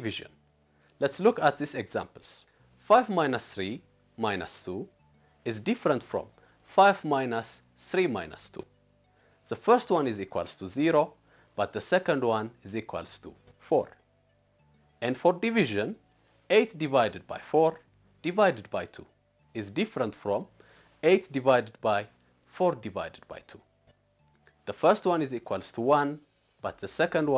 division. Let's look at these examples. 5 minus 3 minus 2 is different from 5 minus 3 minus 2. The first one is equals to 0, but the second one is equals to 4. And for division, 8 divided by 4 divided by 2 is different from 8 divided by 4 divided by 2. The first one is equals to 1, but the second one